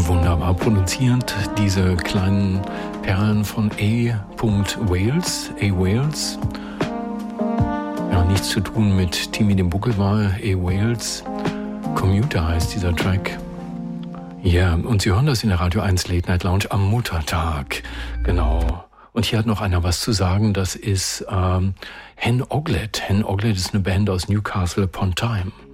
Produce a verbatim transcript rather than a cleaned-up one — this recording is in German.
Wunderbar produzierend, diese kleinen Perlen von A. Wales, A. Wales. Ja, nichts zu tun mit Timmy dem Buckelwal, A. Wales. Commuter heißt dieser Track. Ja, und Sie hören das in der Radio eins Late Night Lounge am Muttertag. Genau. Und hier hat noch einer was zu sagen, das ist ähm, Hen Oglet. Hen Oglet ist eine Band aus Newcastle upon Tyne.